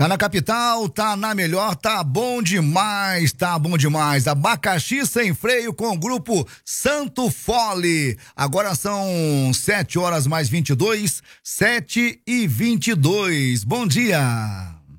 Tá na capital, tá na melhor, tá bom demais, tá bom demais. Abacaxi sem freio com o grupo Santo Fole. Agora são 7 horas mais 22, 7:22. Bom dia.